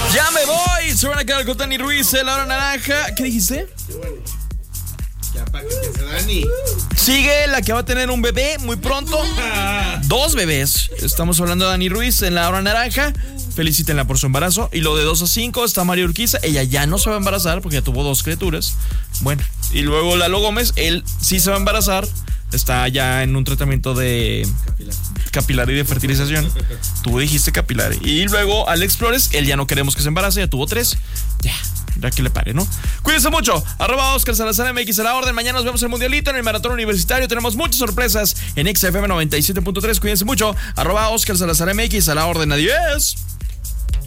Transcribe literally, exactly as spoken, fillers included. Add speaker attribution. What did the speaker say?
Speaker 1: Ya me voy. Se van a quedar con Dani Ruiz en la hora naranja. ¿Qué dijiste?
Speaker 2: Ya para que piense Dani.
Speaker 1: Sigue la que va a tener un bebé muy pronto. Dos bebés. Estamos hablando de Dani Ruiz en la hora naranja. Felicítenla por su embarazo. Y lo de dos a cinco está María Urquiza. Ella ya no se va a embarazar porque ya tuvo dos criaturas. Bueno, y luego Lalo Gómez, él sí se va a embarazar. Está ya en un tratamiento de
Speaker 2: Capilar.
Speaker 1: capilar y de fertilización. Tú dijiste capilar. Y luego Alex Flores, él ya no queremos que se embarace, ya tuvo tres. Ya, ya que le pare, ¿no? Cuídense mucho. Arroba Oscar Salazar M X a la orden. Mañana nos vemos en el Mundialito, en el Maratón Universitario. Tenemos muchas sorpresas en X F M noventa y siete punto tres. Cuídense mucho. Arroba Oscar Salazar M X a la orden. Adiós.